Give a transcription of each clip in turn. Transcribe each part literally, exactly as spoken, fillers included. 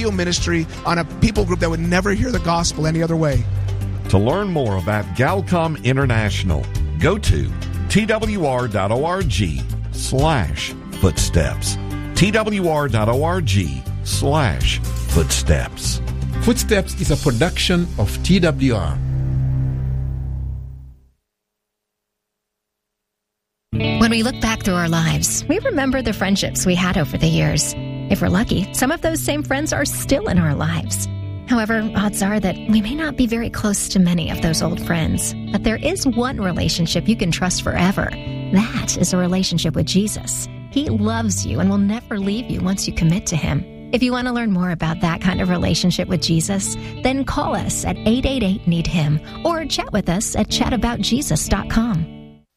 radio ministry on a people group that would never hear the gospel any other way. To learn more about Galcom International, go to twr.org slash footsteps. twr.org slash footsteps. Footsteps is a production of T W R. When we look back through our lives, we remember the friendships we had over the years. If we're lucky, some of those same friends are still in our lives. However, odds are that we may not be very close to many of those old friends. But there is one relationship you can trust forever. That is a relationship with Jesus. He loves you and will never leave you once you commit to Him. If you want to learn more about that kind of relationship with Jesus, then call us at eight eight eight, N E E D, H I M or chat with us at chat about jesus dot com.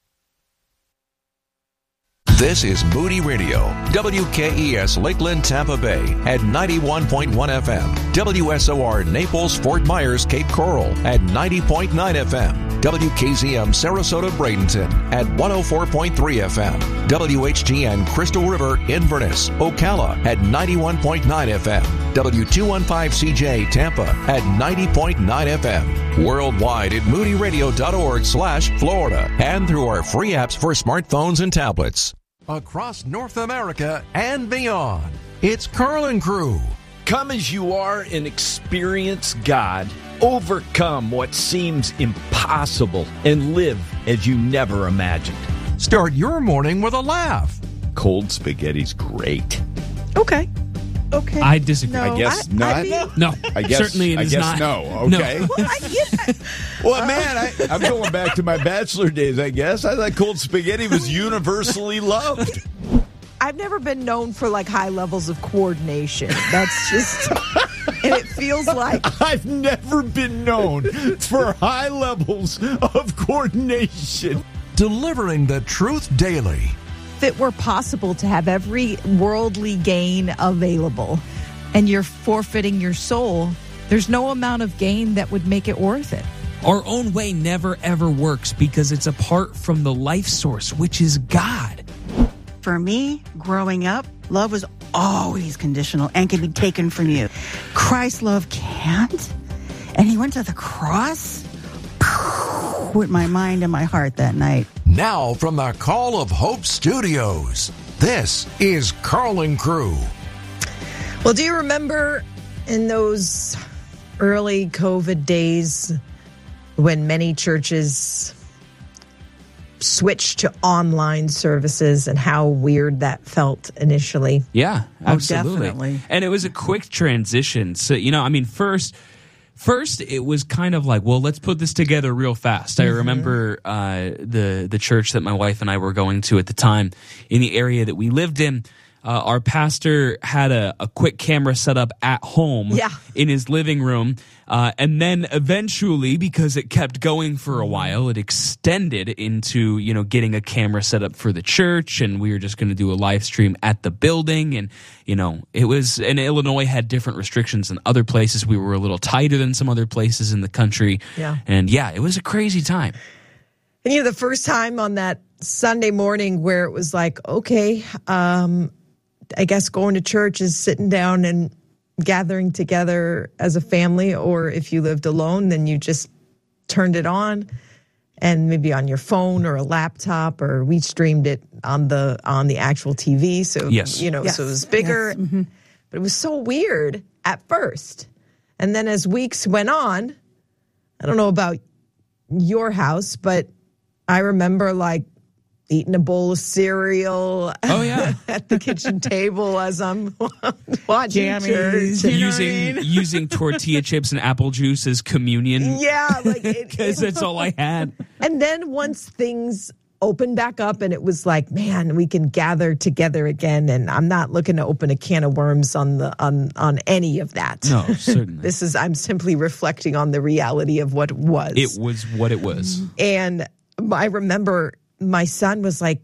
This is Moody Radio, W K E S Lakeland, Tampa Bay at ninety-one point one F M, W S O R Naples, Fort Myers, Cape Coral at ninety point nine F M, W K Z M Sarasota, Bradenton at one oh four point three F M, W H G N Crystal River, Inverness, Ocala at ninety-one point nine F M, W two fifteen C J Tampa at ninety point nine F M, worldwide at moodyradio.org slash Florida and through our free apps for smartphones and tablets. Across North America and beyond, it's Carl and Crew. Come as you are and experience God. Overcome what seems impossible and live as you never imagined. Start your morning with a laugh. Cold spaghetti's great. Okay. Okay. I disagree. No, I guess I, not. I mean, No, I guess, certainly it I is guess not. no. Okay. No. well, I get that. Well, man, I, I'm going back to my bachelor days, I guess. I thought cold spaghetti was universally loved. I've never been known for like high levels of coordination. That's just, and it feels like I've never been known for high levels of coordination. Delivering the truth daily. if it were possible to have every worldly gain available and you're forfeiting your soul, there's no amount of gain that would make it worth it. Our own way never, ever works because it's apart from the life source, which is God. For me, growing up, love was always conditional and can be taken from you. Christ's love can't. And he went to the cross with my mind and my heart that night. Now from the Call of Hope Studios, this is Carl and Crew. Well, do you remember in those early COVID days when many churches switched to online services and how weird that felt initially? Yeah, absolutely. Oh, definitely. And it was a quick transition. So, you know, I mean, first... First, it was kind of like, well, let's put this together real fast. Mm-hmm. I remember uh, the the church that my wife and I were going to at the time in the area that we lived in. Uh, our pastor had a, a quick camera set up at home yeah. in his living room. Uh, and then eventually, because it kept going for a while, it extended into, you know, getting a camera set up for the church. And we were just going to do a live stream at the building. And, you know, it was, and Illinois had different restrictions than other places. We were a little tighter than some other places in the country. Yeah. And yeah, it was a crazy time. And, you know, the first time on that Sunday morning where it was like, okay, um, I guess going to church is sitting down and gathering together as a family, or if you lived alone, then you just turned it on and maybe on your phone or a laptop, or we streamed it on the on the actual T V. So, yes. you know, Yes. so it was bigger, Yes. Mm-hmm. but it was so weird at first. And then as weeks went on, I don't know about your house, but I remember like eating a bowl of cereal Oh, yeah. at the kitchen table as I'm watching Jammies. church. You know using what I mean? using tortilla chips and apple juice as communion. Yeah, like it, Because it- that's all I had. And then once things opened back up and it was like, man, we can gather together again, and I'm not looking to open a can of worms on the on on any of that. No, certainly. This is I'm simply reflecting on the reality of what was. It was what it was. And I remember my son was like,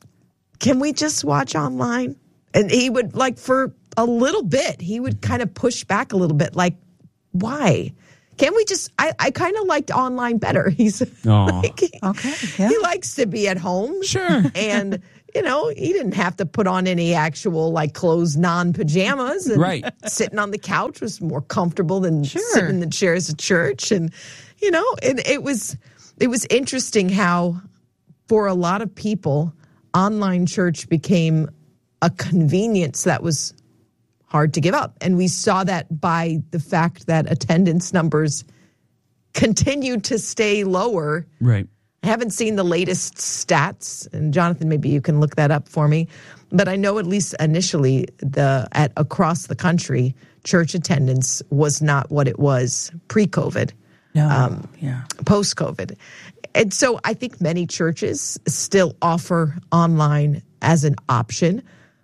can we just watch online? And he would, like, for a little bit, he would kind of push back a little bit, like, why? Can't we just, I, I kind of liked online better. He's Aw. like, he, Okay, yeah. he likes to be at home. Sure. And you know, he didn't have to put on any actual like clothes, non-pajamas. And right. Sitting on the couch was more comfortable than Sure. sitting in the chairs at church. And, you know, and it was, it was interesting how for a lot of people, online church became a convenience that was hard to give up. And we saw that by the fact that attendance numbers continued to stay lower. Right. I haven't seen the latest stats, and Jonathan, maybe you can look that up for me. But I know at least initially, the at across the country, church attendance was not what it was pre-COVID, No. um, yeah. post-COVID. And so I think many churches still offer online as an option.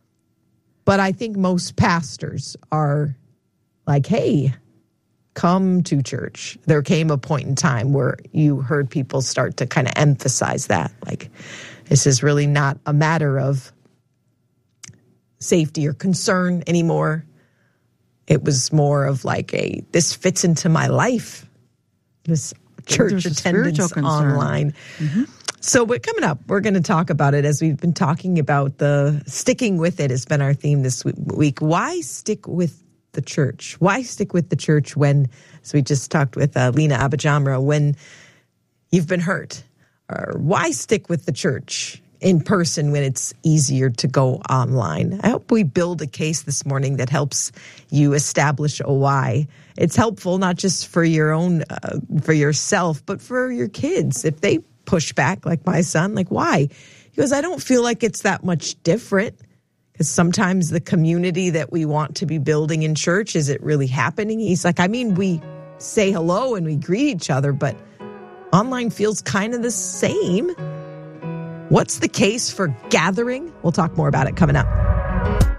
But I think most pastors are like, hey, come to church. There came a point in time where you heard people start to kind of emphasize that. Like, this is really not a matter of safety or concern anymore. It was more of like a, this fits into my life, this church There's a attendance spiritual concern. online. Mm-hmm. So we're coming up, we're going to talk about it as we've been talking about the sticking with it has been our theme this week. Why stick with the church? Why stick with the church when, so we just talked with uh, Lena Abajamra, when you've been hurt? Or why stick with the church in person when it's easier to go online? I hope we build a case this morning that helps you establish a why. It's helpful not just for your own, uh, for yourself, but for your kids. If they push back, like my son, like, why? He goes, I don't feel like it's that much different. Because sometimes the community that we want to be building in church, is it really happening? He's like, I mean, we say hello and we greet each other, but online feels kind of the same. What's the case for gathering? We'll talk more about it coming up.